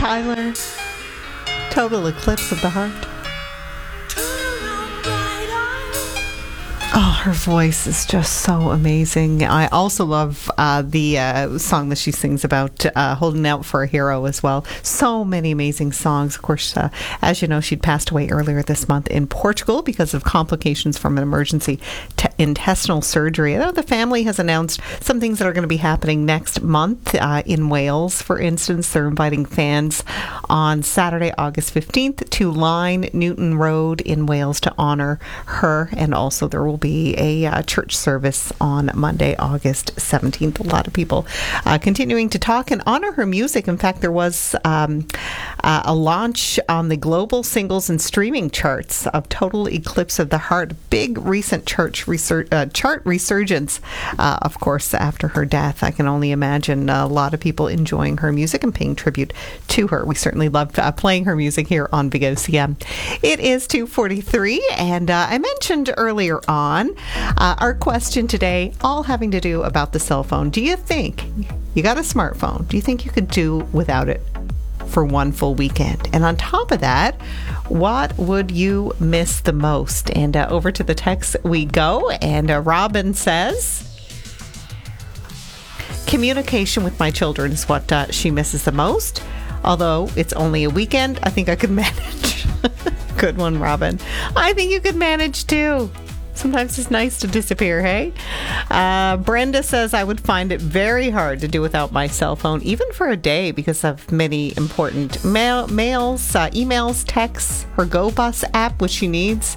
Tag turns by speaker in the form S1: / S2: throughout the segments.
S1: Tyler. Total Eclipse of the Heart. Oh, her voice is just so amazing. I also love the song that she sings about holding out for a hero as well. So many amazing songs. Of course, as you know, she'd passed away earlier this month in Portugal because of complications from an emergency intestinal surgery. I know the family has announced some things that are going to be happening next month in Wales. For instance, they're inviting fans on Saturday, August 15th to line Newton Road in Wales to honour her, and also there will be a church service on Monday, August 17th. A lot of people continuing to talk and honor her music. In fact, there was a launch on the global singles and streaming charts of Total Eclipse of the Heart. Big recent chart resurgence, of course, after her death. I can only imagine a lot of people enjoying her music and paying tribute to her. We certainly love playing her music here on Big OCM. It is 2:43, and I mentioned earlier on our question today, all having to do about the cell phone. Do you think you got a smartphone? Do you think you could do without it for one full weekend? And on top of that, what would you miss the most? And over to the text we go. And Robin says, communication with my children is what she misses the most. Although it's only a weekend, I think I could manage. Good one, Robin. I think you could manage too. Sometimes it's nice to disappear, hey? Brenda says, I would find it very hard to do without my cell phone, even for a day, because of many important mails, emails, texts, her GoBus app, which she needs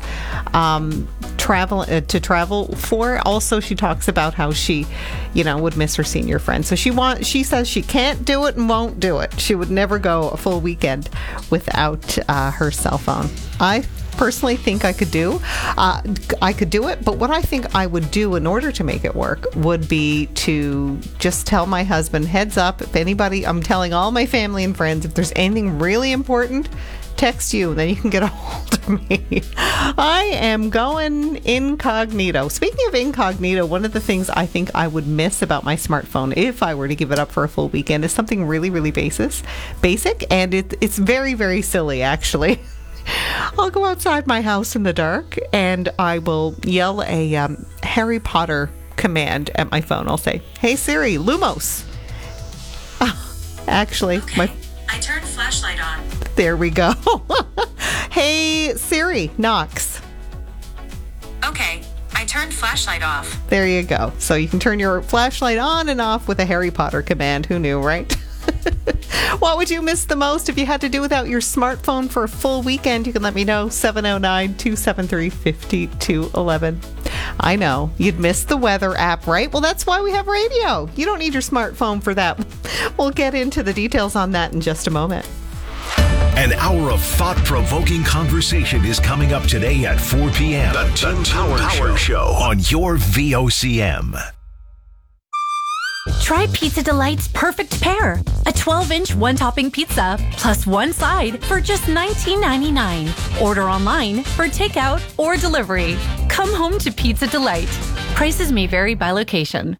S1: to travel for. Also, she talks about how she, would miss her senior friends. So she says she can't do it and won't do it. She would never go a full weekend without her cell phone. I personally think I could do it, but what I think I would do in order to make it work would be to just tell my husband, heads up, if anybody, I'm telling all my family and friends, if there's anything really important, text you, and then you can get a hold of me. I am going incognito. Speaking of incognito, one of the things I think I would miss about my smartphone, if I were to give it up for a full weekend, is something really, really basic, and it's very, very silly, actually. I'll go outside my house in the dark and I will yell a Harry Potter command at my phone. I'll say, hey Siri, Lumos. Actually,
S2: okay. I turned flashlight on.
S1: There we go. Hey Siri, Knox.
S2: Okay, I turned flashlight off.
S1: There you go. So you can turn your flashlight on and off with a Harry Potter command. Who knew, right? What would you miss the most if you had to do without your smartphone for a full weekend? You can let me know. 709-273-5211. I know, you'd miss the weather app, right? Well, that's why we have radio. You don't need your smartphone for that. We'll get into the details on that in just a moment.
S3: An hour of thought-provoking conversation is coming up today at 4 p.m. The Tim Power Show on your VOCM.
S4: Try Pizza Delight's perfect pair. A 12-inch one-topping pizza plus one side for just $19.99. Order online for takeout or delivery. Come home to Pizza Delight. Prices may vary by location.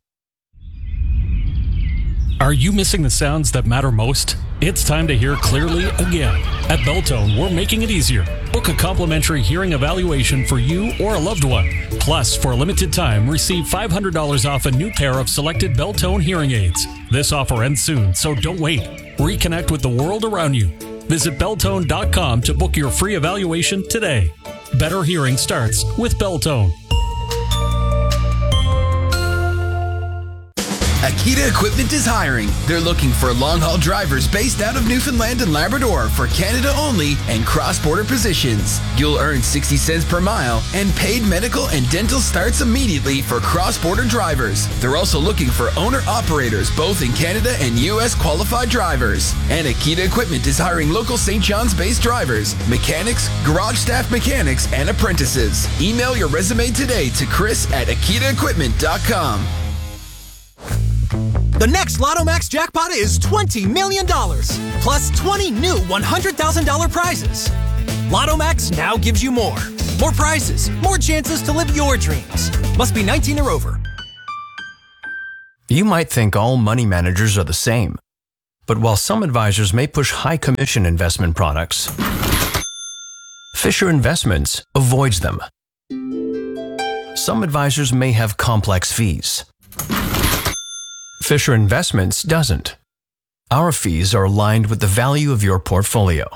S5: Are you missing the sounds that matter most? It's time to hear clearly again. At Belltone, we're making it easier. Book a complimentary hearing evaluation for you or a loved one. Plus, for a limited time, receive $500 off a new pair of selected Belltone hearing aids. This offer ends soon, so don't wait. Reconnect with the world around you. Visit Belltone.com to book your free evaluation today. Better hearing starts with Belltone.
S6: Akita Equipment is hiring. They're looking for long-haul drivers based out of Newfoundland and Labrador for Canada only and cross-border positions. You'll earn 60 cents per mile, and paid medical and dental starts immediately for cross-border drivers. They're also looking for owner-operators both in Canada and U.S. qualified drivers. And Akita Equipment is hiring local St. John's-based drivers, mechanics, garage staff mechanics, and apprentices. Email your resume today to chris@akitaequipment.com.
S7: The next Lotto Max jackpot is $20 million, plus 20 new $100,000 prizes. Lotto Max now gives you more. More prizes, more chances to live your dreams. Must be 19 or over.
S8: You might think all money managers are the same. But while some advisors may push high commission investment products, Fisher Investments avoids them. Some advisors may have complex fees. Fisher Investments doesn't. Our fees are aligned with the value of your portfolio.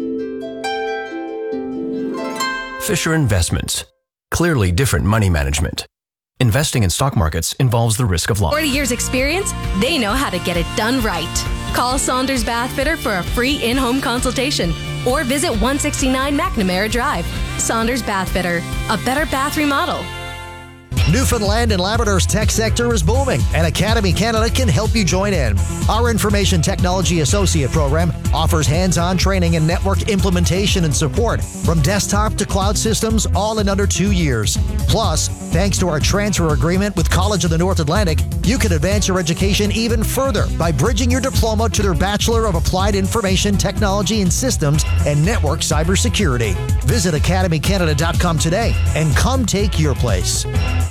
S8: Fisher Investments. Clearly different money management. Investing in stock markets involves the risk of loss.
S9: 40 years experience, they know how to get it done right. Call Saunders Bath Fitter for a free in-home consultation or visit 169 McNamara Drive. Saunders Bath Fitter, a better bath remodel.
S10: Newfoundland and Labrador's tech sector is booming, and Academy Canada can help you join in. Our Information Technology Associate program offers hands-on training in network implementation and support, from desktop to cloud systems, all in under 2 years. Plus, thanks to our transfer agreement with College of the North Atlantic, you can advance your education even further by bridging your diploma to their Bachelor of Applied Information Technology and Systems and Network Cybersecurity. Visit academycanada.com today and come take your place.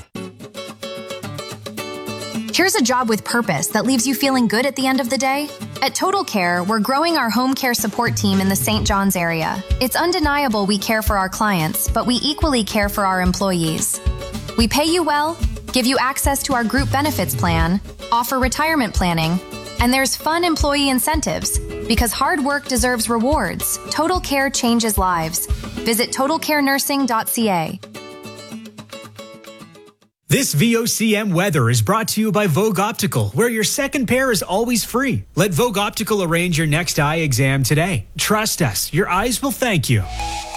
S11: Here's a job with purpose that leaves you feeling good at the end of the day. At Total Care, we're growing our home care support team in the St. John's area. It's undeniable we care for our clients, but we equally care for our employees. We pay you well, give you access to our group benefits plan, offer retirement planning, and there's fun employee incentives. Because hard work deserves rewards, Total Care changes lives. Visit totalcarenursing.ca.
S12: This VOCM weather is brought to you by Vogue Optical, where your second pair is always free. Let Vogue Optical arrange your next eye exam today. Trust us, your eyes will thank you.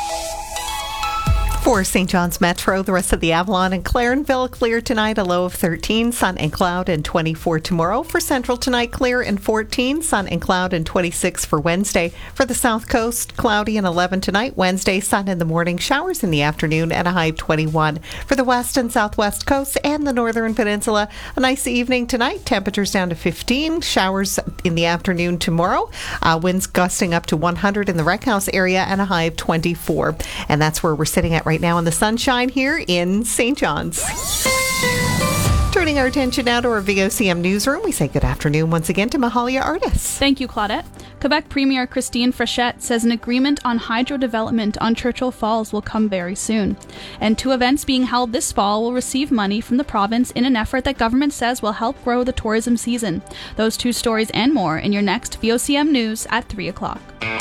S1: For St. John's Metro, the rest of the Avalon and Clarenville, clear tonight, a low of 13, sun and cloud, and 24 tomorrow. For Central tonight, clear and 14, sun and cloud, and 26 for Wednesday. For the South Coast, cloudy and 11 tonight. Wednesday, sun in the morning, showers in the afternoon, and a high of 21. For the West and Southwest coasts and the Northern Peninsula, a nice evening tonight. Temperatures down to 15, showers in the afternoon tomorrow. Winds gusting up to 100 in the Rec House area, and a high of 24. And that's where we're sitting at right now in the sunshine here in St. John's. Turning our attention now to our VOCM newsroom, we say good afternoon once again to Mahalia Artis.
S13: Thank you, Claudette. Quebec Premier Christine Frechette says an agreement on hydro development on Churchill Falls will come very soon. And 2 events being held this fall will receive money from the province in an effort that government says will help grow the tourism season. Those 2 stories and more in your next VOCM News at 3 o'clock.